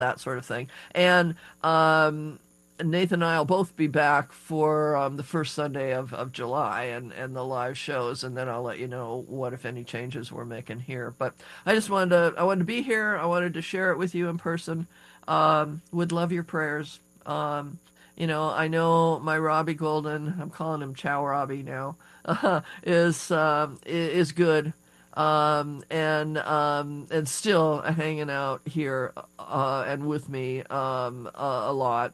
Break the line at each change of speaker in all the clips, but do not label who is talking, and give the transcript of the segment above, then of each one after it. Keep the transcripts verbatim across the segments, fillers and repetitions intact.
that sort of thing. And um, Nathan and I will both be back for um, the first Sunday of, of July and, and the live shows, and then I'll let you know what, if any, changes we're making here. But I just wanted to I wanted to be here. I wanted to share it with you in person. Um, would love your prayers. Um, you know, I know my Robbie Golden, I'm calling him Chow Robbie now, uh, is um, is good. Um, and um, and still hanging out here uh, and with me um, uh, a lot.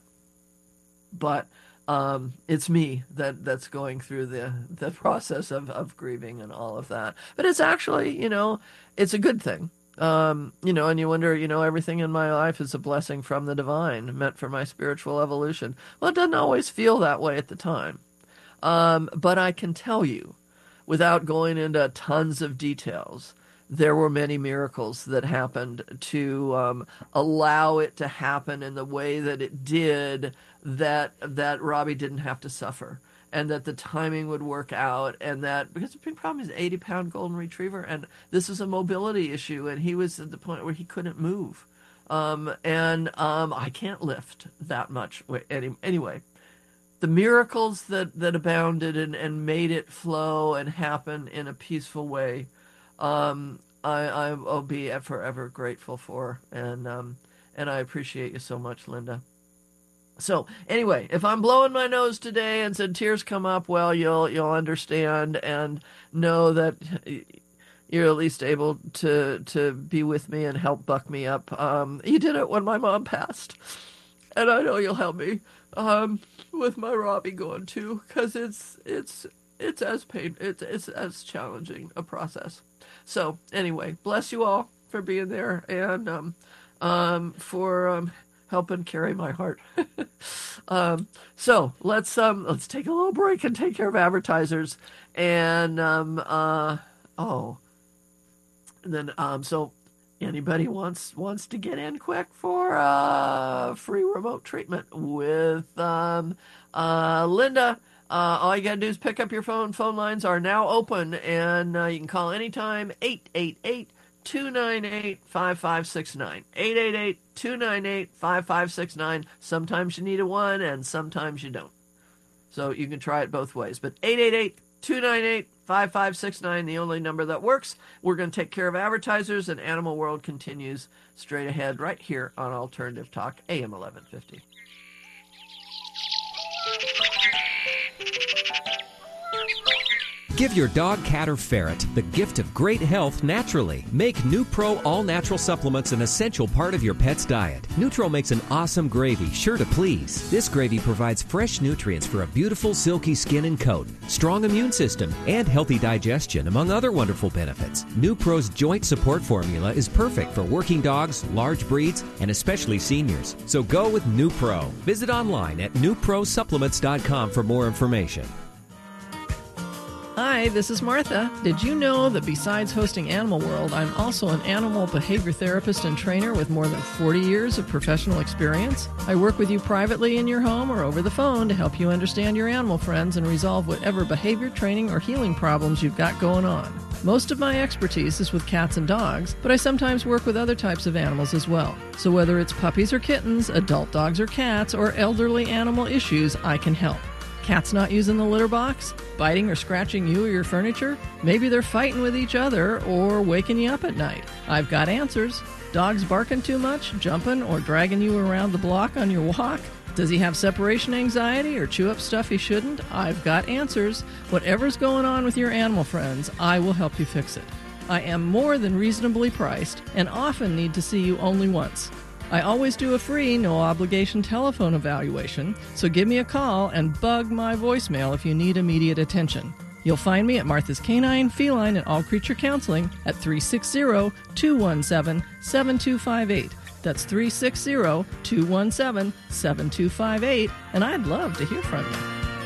But um, it's me that, that's going through the, the process of, of grieving and all of that. But it's actually, you know, it's a good thing. Um, you know, and you wonder, you know, everything in my life is a blessing from the divine, meant for my spiritual evolution. Well, it doesn't always feel that way at the time. Um, but I can tell you, without going into tons of details, there were many miracles that happened to um, allow it to happen in the way that it did, that that Robbie didn't have to suffer, and that the timing would work out, and that, because the big problem is an eighty-pound golden retriever, and this is a mobility issue, and he was at the point where he couldn't move. Um, and um, I can't lift that much. Any, anyway, the miracles that, that abounded and, and made it flow and happen in a peaceful way, um, I, I'll be forever grateful for. And um, and I appreciate you so much, Linda. So anyway, if I'm blowing my nose today and said tears come up, well, you'll you'll understand and know that you're at least able to to be with me and help buck me up. Um, you did it when my mom passed, and I know you'll help me um, with my Robbie going too, because it's it's it's as pain it's it's as challenging a process. So anyway, bless you all for being there and um, um, for um, helping carry my heart. um, so let's um, let's take a little break and take care of advertisers. And um, uh, oh, and then um, so anybody wants wants to get in quick for uh, free remote treatment with um, uh, Linda. Uh, all you got to do is pick up your phone. Phone lines are now open, and uh, you can call anytime, eight eight eight, two nine eight, five five six nine. eight eight eight, two nine eight, five five six nine. Sometimes you need a one, and sometimes you don't. So you can try it both ways. But eight eight eight, two nine eight, five five six nine, the only number that works. We're going to take care of advertisers, and Animal World continues straight ahead right here on Alternative Talk, A M eleven fifty.
Give your dog, cat, or ferret the gift of great health naturally. Make NuPro all-natural supplements an essential part of your pet's diet. Nutro makes an awesome gravy, sure to please. This gravy provides fresh nutrients for a beautiful, silky skin and coat, strong immune system, and healthy digestion, among other wonderful benefits. NuPro's joint support formula is perfect for working dogs, large breeds, and especially seniors. So go with NuPro. Visit online at new pro supplements dot com for more information.
Hi, this is Martha. Did you know that besides hosting Animal World, I'm also an animal behavior therapist and trainer with more than forty years of professional experience? I work with you privately in your home or over the phone to help you understand your animal friends and resolve whatever behavior, training, or healing problems you've got going on. Most of my expertise is with cats and dogs, but I sometimes work with other types of animals as well. So whether it's puppies or kittens, adult dogs or cats, or elderly animal issues, I can help. Cats not using the litter box? Biting or scratching you or your furniture? Maybe they're fighting with each other or waking you up at night. I've got answers. Dogs barking too much, jumping, or dragging you around the block on your walk? Does he have separation anxiety or chew up stuff he shouldn't? I've got answers. Whatever's going on with your animal friends, I will help you fix it. I am more than reasonably priced and often need to see you only once. I always do a free, no-obligation telephone evaluation, so give me a call and bug my voicemail if you need immediate attention. You'll find me at Martha's Canine, Feline, and All Creature Counseling at three six zero, two one seven, seven two five eight. That's three six zero, two one seven, seven two five eight, and I'd love to hear from you.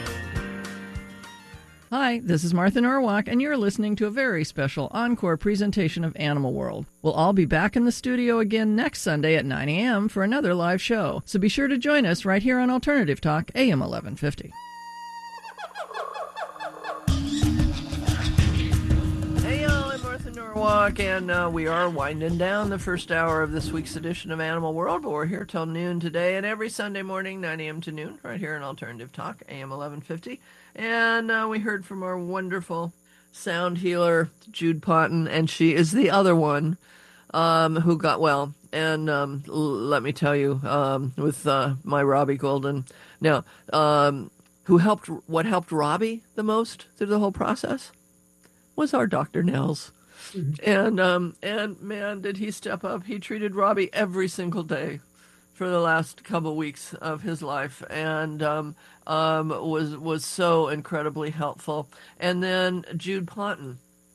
Hi, this is Martha Norwalk, and you're listening to a very special encore presentation of Animal World. We'll all be back in the studio again next Sunday at nine a.m. for another live show, so be sure to join us right here on Alternative Talk, A M eleven fifty.
Hey, y'all, I'm Martha Norwalk. Walk, and uh, we are winding down the first hour of this week's edition of Animal World, but we're here till noon today, and every Sunday morning, nine a.m. to noon, right here in Alternative Talk, A M eleven fifty. And uh, we heard from our wonderful sound healer, Jude Potton, and she is the other one um, who got well. And um, l- let me tell you, um, with uh, my Robbie Golden, now, um, who helped, what helped Robbie the most through the whole process was our Doctor Nels. Mm-hmm. And, um, and man, did he step up. He treated Robbie every single day for the last couple weeks of his life, and um, um, was was so incredibly helpful. And then Jude Ponton.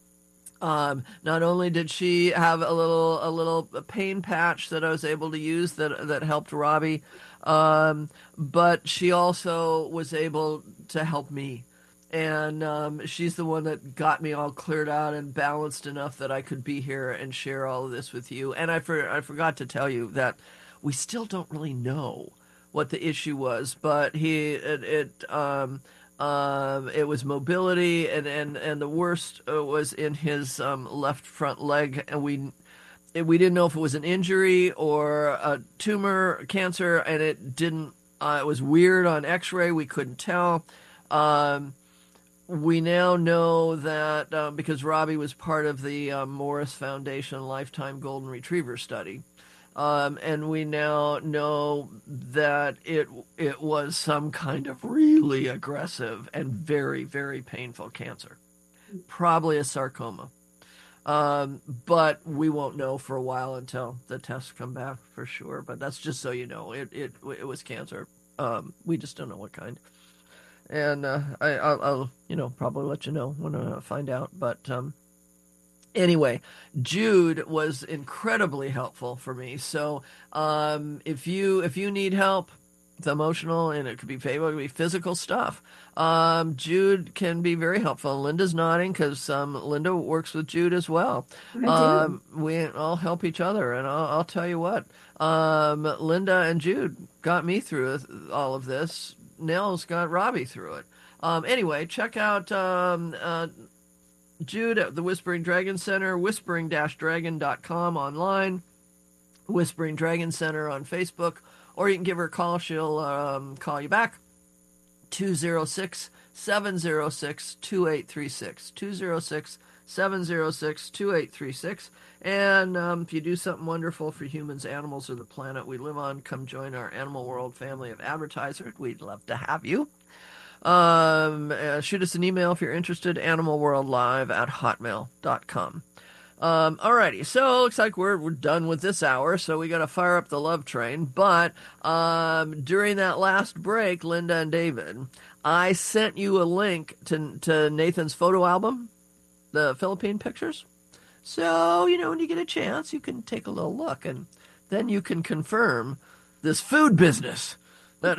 Um, not only did she have a little a little pain patch that I was able to use that that helped Robbie, um, but she also was able to help me. And um, she's the one that got me all cleared out and balanced enough that I could be here and share all of this with you. And I, for, I forgot to tell you that we still don't really know what the issue was, but he it, it um, um, it was mobility, and, and, and the worst uh, was in his um, left front leg, and we we didn't know if it was an injury or a tumor, cancer, and it didn't. Uh, it was weird on X-ray. We couldn't tell. Um, We now know that uh, because Robbie was part of the uh, Morris Foundation Lifetime Golden Retriever study, um, and we now know that it it was some kind of really aggressive and very, very painful cancer, probably a sarcoma. Um, but we won't know for a while until the tests come back for sure. But that's just so you know, it it it was cancer. Um, we just don't know what kind. And uh, I, I'll, I'll, you know, probably let you know when I find out. But um, anyway, Jude was incredibly helpful for me. So um, if you if you need help, it's emotional, and it could be it could be physical stuff. Um, Jude can be very helpful. Linda's nodding because um, Linda works with Jude as well.
I do.
Um, we all help each other, and I'll, I'll tell you what, um, Linda and Jude got me through all of this. Nels got Robbie through it. Um, anyway, check out um, uh, Jude at the Whispering Dragon Center, whispering dash dragon dot com online, Whispering Dragon Center on Facebook, or you can give her a call. She'll um, call you back, two oh six, seven oh six, two eight three six, two oh six, seven oh six, two eight three six. And um, if you do something wonderful for humans, animals, or the planet we live on, come join our Animal World family of advertisers. We'd love to have you. Um, uh, shoot us an email if you're interested, animalworldlive at hotmail dot com. Um, alrighty, so looks like we're we're done with this hour, so we got to fire up the love train. But um, during that last break, Linda and David, I sent you a link to to Nathan's photo album, the Philippine pictures. So, you know, when you get a chance, you can take a little look, and then you can confirm this food business. That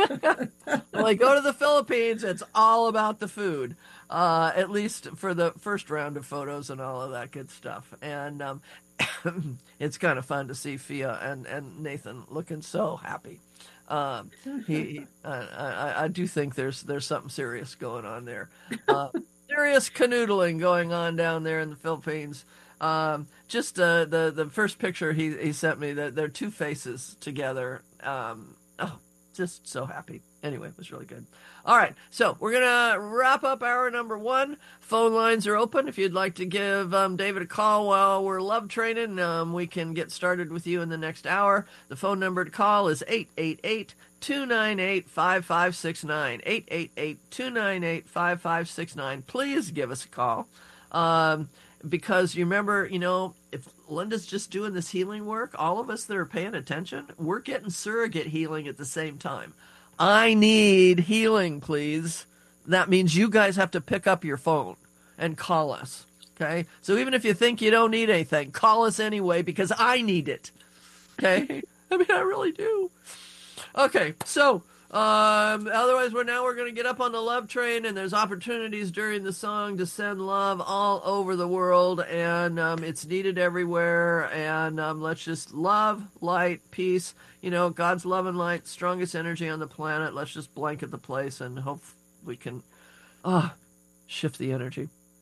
when I go to the Philippines, it's all about the food, uh, at least for the first round of photos and all of that good stuff. And um, it's kind of fun to see Fia and, and Nathan looking so happy. Um, he, he uh, I, I do think there's there's something serious going on there. Uh, serious canoodling going on down there in the Philippines. Um, just uh, the the first picture he, he sent me, that they're two faces together. Um, oh, just so happy. Anyway, it was really good. All right, so we're gonna wrap up hour number one. Phone lines are open. If you'd like to give um, David a call while we're love training, um, we can get started with you in the next hour. The phone number to call is eight eight eight, two nine eight, five five six nine, eight eight eight, two nine eight, five five six nine. Please give us a call. Um, because you remember, you know, if Linda's just doing this healing work, all of us that are paying attention, we're getting surrogate healing at the same time. I need healing, please. That means you guys have to pick up your phone and call us, okay? So even if you think you don't need anything, call us anyway, because I need it, okay? I mean, I really do. Okay, so um, otherwise, we're now we're going to get up on the love train, and there's opportunities during the song to send love all over the world, and um, it's needed everywhere, and um, let's just love, light, peace, you know, God's love and light, strongest energy on the planet. Let's just blanket the place and hope we can uh, shift the energy.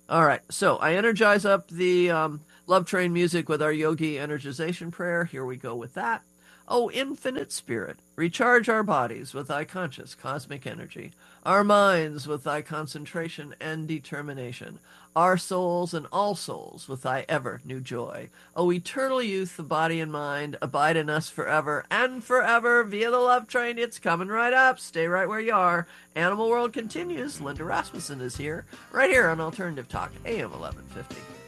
All right, so I energize up the um, Love Train music with our yogi energization prayer. Here we go with that. O infinite spirit, recharge our bodies with thy conscious cosmic energy, our minds with thy concentration and determination, our souls and all souls with thy ever new joy. O eternal youth, the body and mind, abide in us forever and forever via the Love Train. It's coming right up. Stay right where you are. Animal World continues. Linda Rasmussen is here, right here on Alternative Talk, A M eleven fifty.